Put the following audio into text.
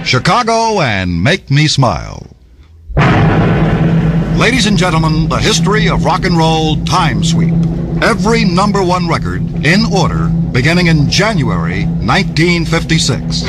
Chicago and Make Me Smile. Ladies and gentlemen, the history of rock and roll time sweep. Every number one record in order beginning in January 1956.